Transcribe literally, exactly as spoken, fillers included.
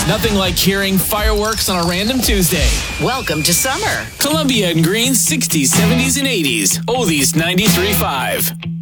Nothing like hearing fireworks on a random Tuesday. Welcome to summer. Columbia and Green's sixties, seventies, and eighties. Oldies ninety-three point five.